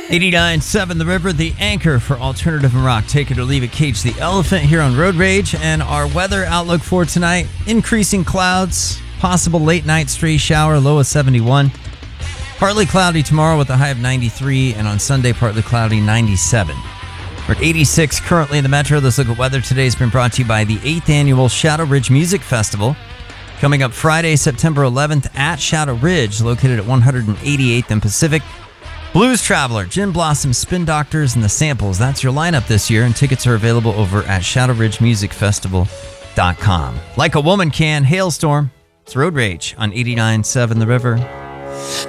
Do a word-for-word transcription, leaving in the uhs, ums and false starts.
eighty-nine point seven The River, the anchor for alternative and rock. Take it or leave it. Cage the Elephant here on Road Rage. And our weather outlook for tonight, increasing clouds, possible late night stray shower, low of seventy-one. Partly cloudy tomorrow with a high of ninety-three, and on Sunday, partly cloudy, ninety-seven. We're at eighty-six currently in the metro. This look at weather today has been brought to you by the eighth Annual Shadow Ridge Music Festival. Coming up Friday, September eleventh at Shadow Ridge, located at one eighty-eighth and Pacific. Blues Traveler, Gin Blossom, Spin Doctors, and The Samples. That's your lineup this year, and tickets are available over at shadow ridge music festival dot com. Like a Woman Can, Hailstorm. It's Road Rage on eighty-nine point seven The River.